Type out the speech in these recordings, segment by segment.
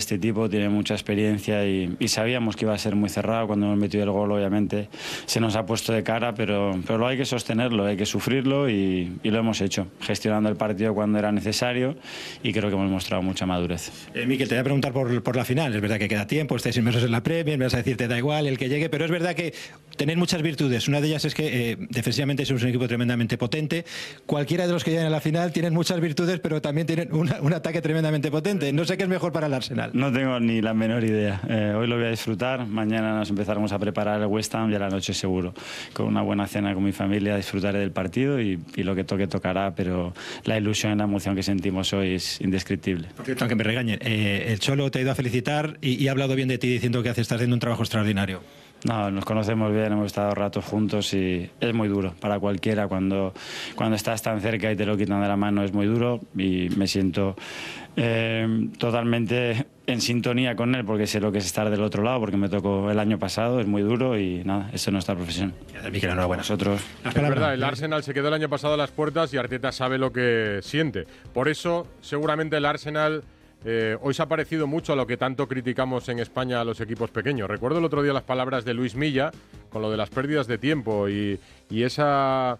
este tipo, tiene mucha experiencia y sabíamos que iba a ser muy cerrado. Cuando hemos metido el gol, obviamente, se nos ha puesto de cara, pero lo hay que sostenerlo, hay que sufrirlo y lo hemos hecho, gestionando el partido cuando era necesario y creo que hemos mostrado mucha madurez. Miquel, te voy a preguntar por la final. Es verdad que queda tiempo, estáis inmersos en la Premier, me vas a decir te da igual el que llegue, pero es verdad que tenéis muchas virtudes. Una de ellas es que defensivamente sois un equipo tremendamente potente. Cualquiera de los que llegan a la final tienen muchas virtudes, pero también tienen un ataque tremendamente potente. No sé qué es mejor para el Arsenal. No tengo ni la menor idea. Hoy lo voy a disfrutar, mañana nos empezaremos a preparar el West Ham y a la noche seguro. Con una buena cena con mi familia disfrutaré del partido y lo que toque tocará, pero la ilusión y la emoción que sentimos hoy es indescriptible. Por cierto, aunque me regañen, el Cholo te ha ido a felicitar y ha hablado bien de ti diciendo que estás haciendo un trabajo extraordinario. No, nos conocemos bien, hemos estado ratos juntos y es muy duro para cualquiera cuando estás tan cerca y te lo quitan de la mano, es muy duro y me siento totalmente en sintonía con él porque sé lo que es estar del otro lado, porque me tocó el año pasado, es muy duro y nada, esto es nuestra profesión. Miquel, enhorabuena. Nosotros. Es verdad, el Arsenal se quedó el año pasado a las puertas y Arteta sabe lo que siente. Por eso, seguramente el Arsenal hoy se ha parecido mucho a lo que tanto criticamos en España a los equipos pequeños. Recuerdo el otro día las palabras de Luis Milla con lo de las pérdidas de tiempo y esa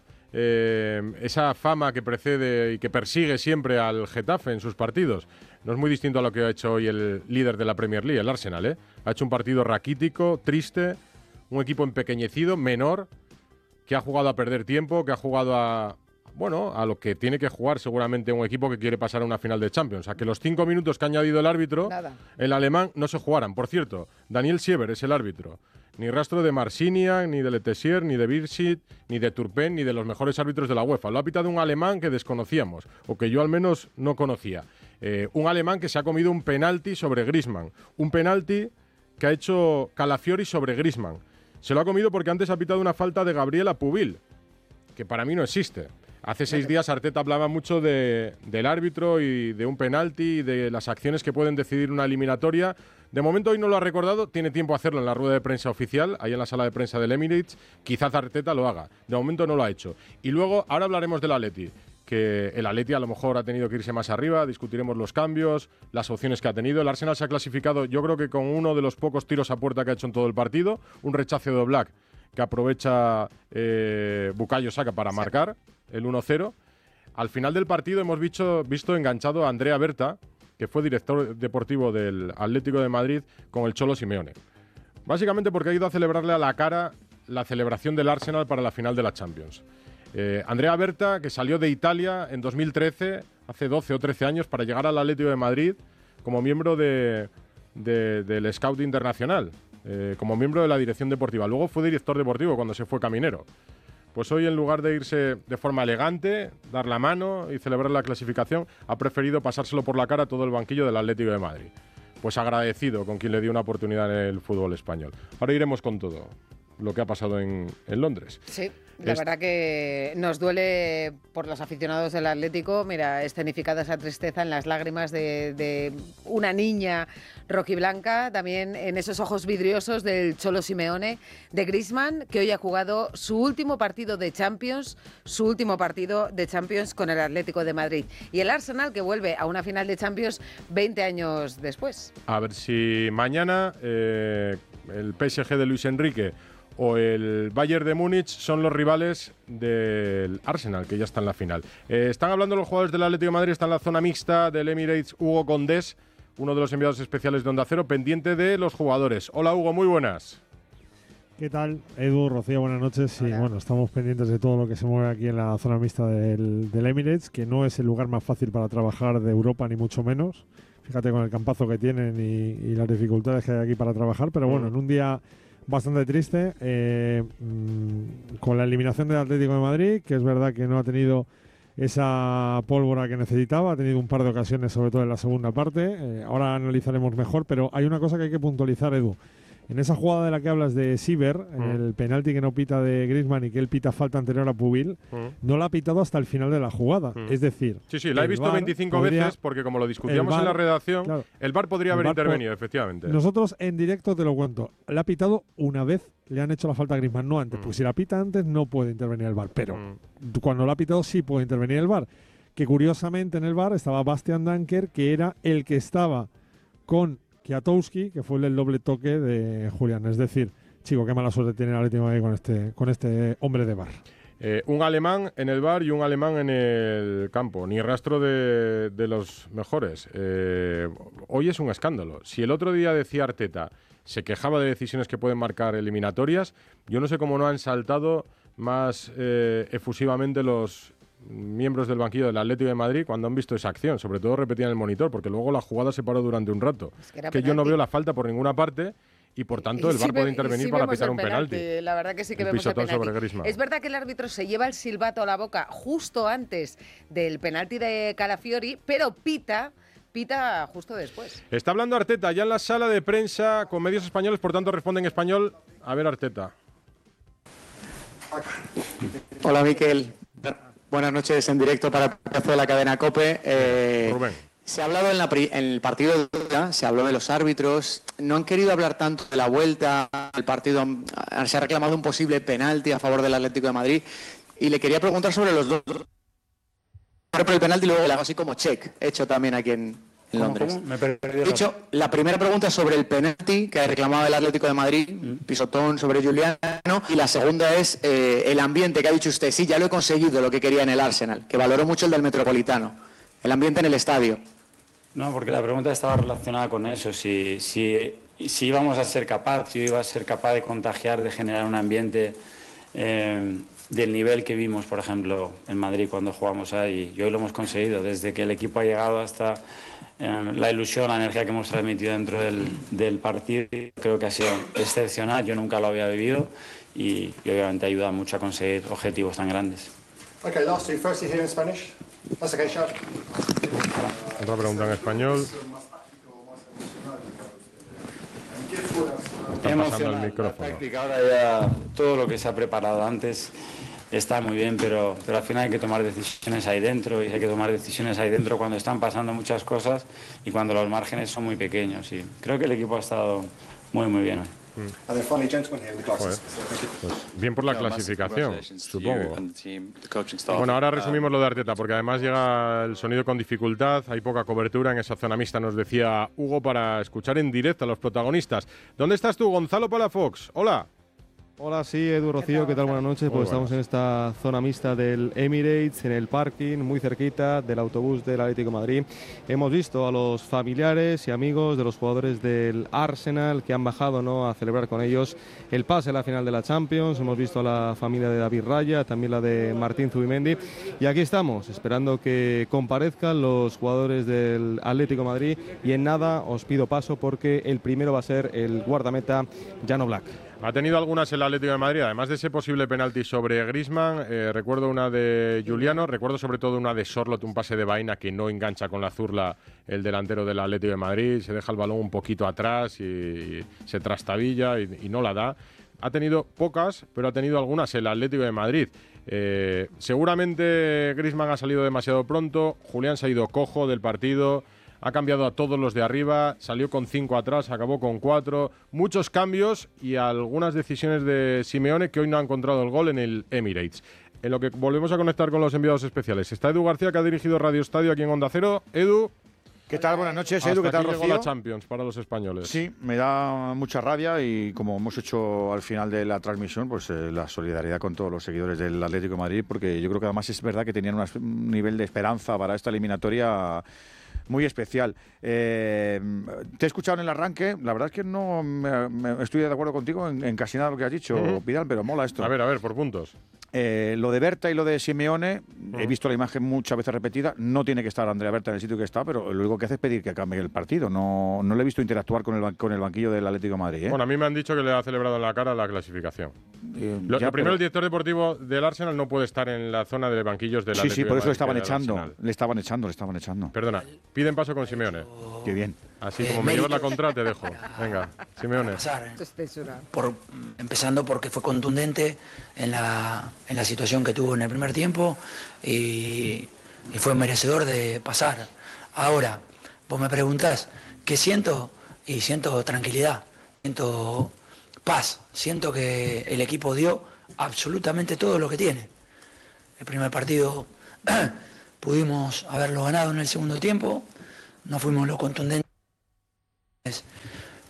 fama que precede y que persigue siempre al Getafe en sus partidos. No es muy distinto a lo que ha hecho hoy el líder de la Premier League, el Arsenal, ¿eh? Ha hecho un partido raquítico, triste, un equipo empequeñecido, menor, que ha jugado a perder tiempo, que ha jugado a lo que tiene que jugar seguramente un equipo que quiere pasar a una final de Champions. A que los 5 minutos que ha añadido el árbitro, el alemán, no se jugaran. Por cierto, Daniel Siever es el árbitro. Ni rastro de Marciniak, ni de Letessier, ni de Birsit, ni de Turpin, ni de los mejores árbitros de la UEFA. Lo ha pitado un alemán que desconocíamos, o que yo al menos no conocía. Un alemán que se ha comido un penalti sobre Griezmann. Un penalti que ha hecho Calafiori sobre Griezmann. Se lo ha comido porque antes ha pitado una falta de Gabriela Pubil, que para mí no existe. Hace 6 días Arteta hablaba mucho del árbitro y de un penalti y de las acciones que pueden decidir una eliminatoria. De momento hoy no lo ha recordado, tiene tiempo a hacerlo en la rueda de prensa oficial, ahí en la sala de prensa del Emirates. Quizás Arteta lo haga, de momento no lo ha hecho. Y luego, ahora hablaremos del Atleti, que el Atleti a lo mejor ha tenido que irse más arriba, discutiremos los cambios, las opciones que ha tenido. El Arsenal se ha clasificado, yo creo que con uno de los pocos tiros a puerta que ha hecho en todo el partido, un rechazo de Oblak que aprovecha Bukayo Saka para marcar el 1-0. Al final del partido hemos visto enganchado a Andrea Berta, que fue director deportivo del Atlético de Madrid, con el Cholo Simeone. Básicamente porque ha ido a celebrarle a la cara la celebración del Arsenal para la final de la Champions. Andrea Berta, que salió de Italia en 2013, hace 12 o 13 años, para llegar al Atlético de Madrid como miembro del Scout Internacional, como miembro de la dirección deportiva. Luego fue director deportivo cuando se fue Caminero. Pues hoy, en lugar de irse de forma elegante, dar la mano y celebrar la clasificación, ha preferido pasárselo por la cara a todo el banquillo del Atlético de Madrid. Pues agradecido con quien le dio una oportunidad en el fútbol español. Ahora iremos con todo lo que ha pasado en Londres. Sí, la verdad que nos duele por los aficionados del Atlético. Mira, escenificada esa tristeza en las lágrimas de una niña rojiblanca, también en esos ojos vidriosos del Cholo Simeone, de Griezmann, que hoy ha jugado su último partido de Champions con el Atlético de Madrid. Y el Arsenal, que vuelve a una final de Champions 20 años después. A ver si mañana el PSG de Luis Enrique o el Bayern de Múnich son los rivales del Arsenal, que ya está en la final. Están hablando los jugadores del Atlético de Madrid, está en la zona mixta del Emirates Hugo Condés, uno de los enviados especiales de Onda Cero, pendiente de los jugadores. Hola Hugo, muy buenas. ¿Qué tal? Edu, Rocío, buenas noches. Y bueno, estamos pendientes de todo lo que se mueve aquí en la zona mixta del Emirates, que no es el lugar más fácil para trabajar de Europa, ni mucho menos. Fíjate con el campazo que tienen y las dificultades que hay aquí para trabajar, pero bueno, en un día bastante triste, con la eliminación del Atlético de Madrid, que es verdad que no ha tenido esa pólvora que necesitaba, ha tenido un par de ocasiones, sobre todo en la segunda parte. Ahora analizaremos mejor, pero hay una cosa que hay que puntualizar, Edu. En esa jugada de la que hablas de Siever, en el penalti que no pita de Griezmann y que él pita falta anterior a Pubil, no la ha pitado hasta el final de la jugada. Es decir, sí, la he visto 25 veces porque, como lo discutíamos en la redacción, claro, el VAR podría haber intervenido, efectivamente. Nosotros en directo te lo cuento. La ha pitado una vez, le han hecho la falta a Griezmann, no antes. Pues si la pita antes no puede intervenir el VAR, pero cuando la ha pitado sí puede intervenir el VAR. Que curiosamente en el VAR estaba Bastian Danker, que era el que estaba con Kwiatkowski, que fue el doble toque de Julián. Es decir, chico, qué mala suerte tiene el Atlético de Madrid con este hombre de VAR. Un alemán en el VAR y un alemán en el campo. Ni rastro de los mejores. Hoy es un escándalo. Si el otro día decía Arteta, se quejaba de decisiones que pueden marcar eliminatorias, yo no sé cómo no han saltado más efusivamente los miembros del banquillo del Atlético de Madrid cuando han visto esa acción. Sobre todo repetían el monitor, porque luego la jugada se paró durante un rato. Es que yo no veo la falta por ninguna parte. Y por tanto el VAR puede intervenir para pitar un penalti. La verdad que sí que vemos el penalti. Sobre Griezmann. Es verdad que el árbitro se lleva el silbato a la boca justo antes del penalti de Calafiori, pero pita justo después. Está hablando Arteta ya en la sala de prensa con medios españoles, por tanto responde en español. A ver, Arteta. Hola, Miquel. Buenas noches en directo para el plazo de la cadena COPE. Rubén. Se ha hablado en el partido de vuelta, se habló de los árbitros, no han querido hablar tanto de la vuelta al partido, se ha reclamado un posible penalti a favor del Atlético de Madrid y le quería preguntar sobre los dos. Por el penalti y luego le hago así como check, hecho también aquí en Londres. ¿Cómo? Me perdí. Dicho, la primera pregunta es sobre el penalti que reclamaba el Atlético de Madrid, pisotón sobre Juliano, y la segunda es el ambiente que ha dicho usted, sí, ya lo he conseguido lo que quería en el Arsenal, que valoró mucho el del Metropolitano, el ambiente en el estadio. No, porque la pregunta estaba relacionada con eso, si íbamos a ser capaz, si iba a ser capaz de contagiar, de generar un ambiente del nivel que vimos, por ejemplo, en Madrid cuando jugamos ahí. Y hoy lo hemos conseguido, desde que el equipo ha llegado hasta la ilusión, la energía que hemos transmitido dentro del partido. Creo que ha sido excepcional, yo nunca lo había vivido y obviamente ayuda mucho a conseguir objetivos tan grandes. Okay, last two. Firstly here in Spanish. That's okay, Shad. Otra pregunta en español. Está pasando el micrófono. La táctica, ahora ya todo lo que se ha preparado antes está muy bien, pero al final hay que tomar decisiones ahí dentro, y hay que tomar decisiones ahí dentro cuando están pasando muchas cosas y cuando los márgenes son muy pequeños. Y creo que el equipo ha estado muy bien hoy. Pues bien por la clasificación, supongo. Bueno, ahora resumimos lo de Arteta, porque además llega el sonido con dificultad, hay poca cobertura en esa zona mixta, nos decía Hugo, para escuchar en directo a los protagonistas. ¿Dónde estás tú, Gonzalo Palafox? Hola. Hola, sí, Edu, Rocío, ¿qué tal? Buenas noches. Pues estamos en esta zona mixta del Emirates, en el parking, muy cerquita del autobús del Atlético de Madrid. Hemos visto a los familiares y amigos de los jugadores del Arsenal que han bajado, ¿no?, a celebrar con ellos el pase a la final de la Champions. Hemos visto a la familia de David Raya, también la de Martín Zubimendi. Y aquí estamos, esperando que comparezcan los jugadores del Atlético de Madrid. Y en nada os pido paso porque el primero va a ser el guardameta Jan Oblak. Ha tenido algunas el Atlético de Madrid, además de ese posible penalti sobre Griezmann. Recuerdo una de Juliano, recuerdo sobre todo una de Sorloth, un pase de vaina que no engancha con la zurla el delantero del Atlético de Madrid, se deja el balón un poquito atrás y se trastabilla y no la da. Ha tenido pocas, pero ha tenido algunas el Atlético de Madrid. Seguramente Griezmann ha salido demasiado pronto, Julián se ha ido cojo del partido. Ha cambiado a todos los de arriba, salió con 5 atrás, acabó con 4. Muchos cambios y algunas decisiones de Simeone que hoy no ha encontrado el gol en el Emirates. En lo que volvemos a conectar con los enviados especiales. Está Edu García, que ha dirigido Radio Estadio aquí en Onda Cero. Edu. ¿Qué tal? Buenas noches, Edu. ¿Qué tal, Rocío? Llegó la Champions para los españoles. Sí, me da mucha rabia y como hemos hecho al final de la transmisión, pues la solidaridad con todos los seguidores del Atlético de Madrid, porque yo creo que además es verdad que tenían un nivel de esperanza para esta eliminatoria muy especial. Te he escuchado en el arranque, la verdad es que no estoy de acuerdo contigo en casi nada de lo que has dicho, Vidal, pero mola esto. A ver, por puntos. Lo de Berta y lo de Simeone, he visto la imagen muchas veces repetida, no tiene que estar Andrea Berta en el sitio que está, pero lo único que hace es pedir que cambie el partido. No le he visto interactuar con el banquillo del Atlético de Madrid. Bueno, a mí me han dicho que le ha celebrado en la cara la clasificación. Lo primero, el director deportivo del Arsenal no puede estar en la zona de banquillos del Atlético. Sí, por eso le estaban echando. Perdona, piden paso con Simeone. Qué bien. Así como me llevas la contra, te dejo. Venga, Simeone. Empezando porque fue contundente en la situación que tuvo en el primer tiempo y fue merecedor de pasar. Ahora, vos me preguntás, ¿qué siento? Y siento tranquilidad, siento paz, siento que el equipo dio absolutamente todo lo que tiene. El primer partido pudimos haberlo ganado en el segundo tiempo, no fuimos lo contundentes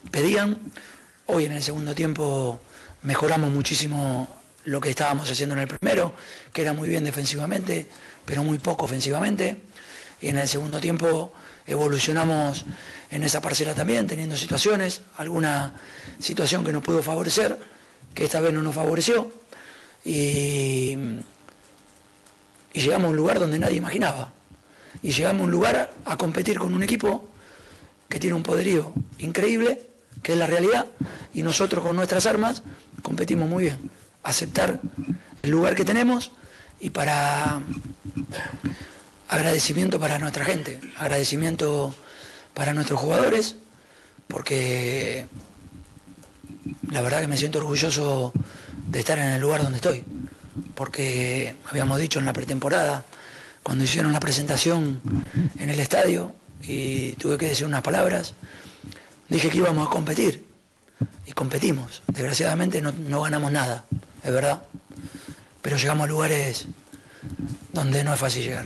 pedían. Hoy en el segundo tiempo mejoramos muchísimo lo que estábamos haciendo en el primero, que era muy bien defensivamente, pero muy poco ofensivamente. Y en el segundo tiempo evolucionamos en esa parcela también, teniendo situaciones, alguna situación que nos pudo favorecer, que esta vez no nos favoreció. Y llegamos a un lugar donde nadie imaginaba. Y llegamos a un lugar a competir con un equipo que tiene un poderío increíble, que es la realidad, y nosotros con nuestras armas competimos muy bien. Aceptar el lugar que tenemos y para agradecimiento para nuestra gente, agradecimiento para nuestros jugadores, porque la verdad que me siento orgulloso de estar en el lugar donde estoy, porque habíamos dicho en la pretemporada, cuando hicieron la presentación en el estadio y tuve que decir unas palabras, dije que íbamos a competir y competimos. Desgraciadamente no ganamos nada, es verdad, pero llegamos a lugares donde no es fácil llegar.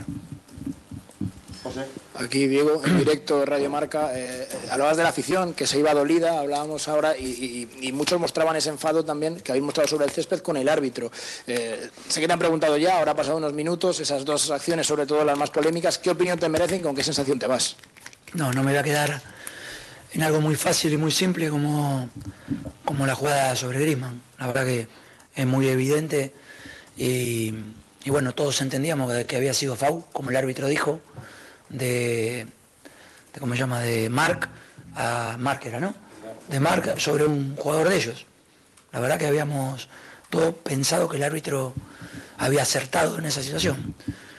Aquí Diego, en directo de Radio Marca, hablabas de la afición que se iba dolida, hablábamos ahora y muchos mostraban ese enfado también que habéis mostrado sobre el césped con el árbitro. Sé que te han preguntado ya, ahora ha pasado unos minutos, esas dos acciones, sobre todo las más polémicas, ¿qué opinión te merecen y con qué sensación te vas? No me voy a quedar en algo muy fácil y muy simple como la jugada sobre Griezmann. La verdad que es muy evidente y bueno, todos entendíamos que había sido foul, como el árbitro dijo, de ¿cómo se llama? De Marc a Marc era, ¿no? De Marc sobre un jugador de ellos. La verdad que habíamos todos pensado que el árbitro había acertado en esa situación.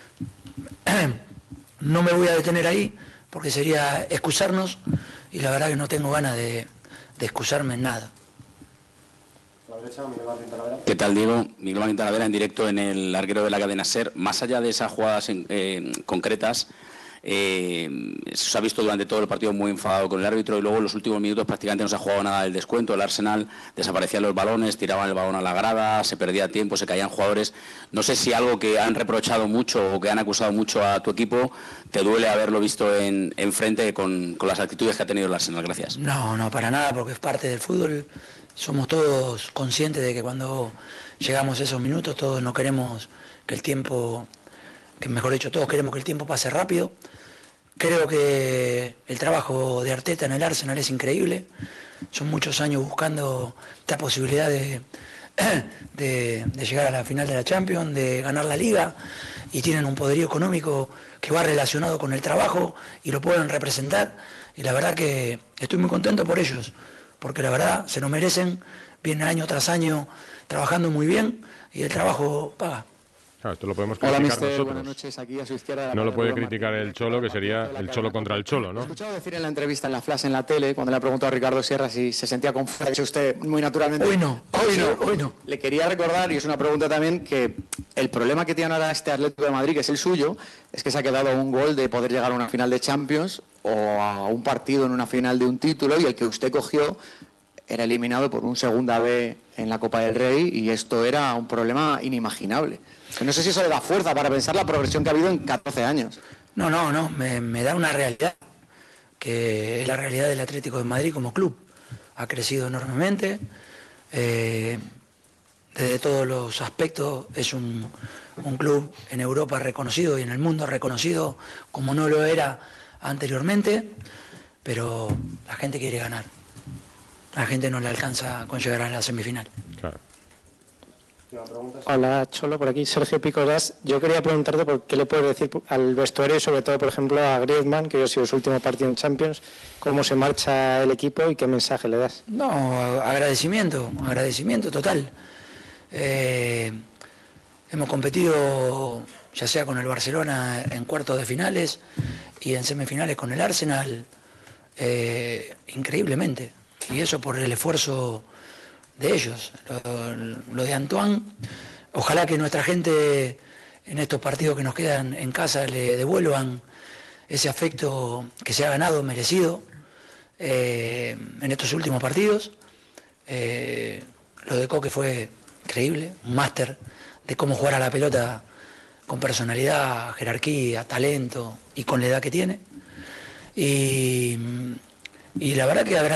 No me voy a detener ahí porque sería excusarnos y la verdad que no tengo ganas de excusarme en nada. ¿Qué tal, Diego? Miguel Martín Talavera en directo en el larguero de la cadena SER. Más allá de esas jugadas concretas, se ha visto durante todo el partido muy enfadado con el árbitro y luego en los últimos minutos prácticamente no se ha jugado nada del descuento. El Arsenal desaparecían los balones, tiraban el balón a la grada, se perdía tiempo, se caían jugadores. No sé si algo que han reprochado mucho o que han acusado mucho a tu equipo te duele haberlo visto en frente con las actitudes que ha tenido el Arsenal. Gracias. No, para nada, porque es parte del fútbol. Somos todos conscientes de que cuando llegamos a esos minutos todos no queremos que el tiempo, que mejor dicho, todos queremos que el tiempo pase rápido. Creo que el trabajo de Arteta en el Arsenal es increíble. Son muchos años buscando esta posibilidad de llegar a la final de la Champions, de ganar la Liga, y tienen un poderío económico que va relacionado con el trabajo y lo pueden representar. Y la verdad que estoy muy contento por ellos, porque la verdad se lo merecen, vienen año tras año trabajando muy bien y el trabajo paga. Claro, esto lo podemos criticar nosotros. Buenas noches, aquí a su izquierda. No lo puede criticar el Cholo, que sería el Cholo contra el Cholo, ¿no? He escuchado decir en la entrevista, en la Flash, en la tele, cuando le ha preguntado a Ricardo Sierra si se sentía confundido, ha dicho usted muy naturalmente. Hoy no. Le quería recordar, y es una pregunta también, que el problema que tiene ahora este Atlético de Madrid, que es el suyo, es que se ha quedado a un gol de poder llegar a una final de Champions o a un partido en una final de un título, y el que usted cogió era eliminado por un segunda B en la Copa del Rey, y esto era un problema inimaginable. No sé si eso le da fuerza para pensar la progresión que ha habido en 14 años. No, me da una realidad, que es la realidad del Atlético de Madrid como club. Ha crecido enormemente, desde todos los aspectos es un club en Europa reconocido y en el mundo reconocido como no lo era anteriormente, pero la gente quiere ganar. La gente no le alcanza con llegar a la semifinal. Claro. Hola, Cholo, por aquí Sergio Picos. Yo quería preguntarte por qué le puedes decir al vestuario y sobre todo, por ejemplo, a Griezmann, que ha sido su último partido en Champions, cómo se marcha el equipo y qué mensaje le das. No, agradecimiento total. Hemos competido ya sea con el Barcelona en cuartos de finales y en semifinales con el Arsenal, increíblemente. Y eso por el esfuerzo de ellos, lo de Antoine. Ojalá que nuestra gente en estos partidos que nos quedan en casa le devuelvan ese afecto que se ha ganado, merecido, en estos últimos partidos. Lo de Coque fue increíble, un máster de cómo jugar a la pelota con personalidad, jerarquía, talento y con la edad que tiene. Y la verdad que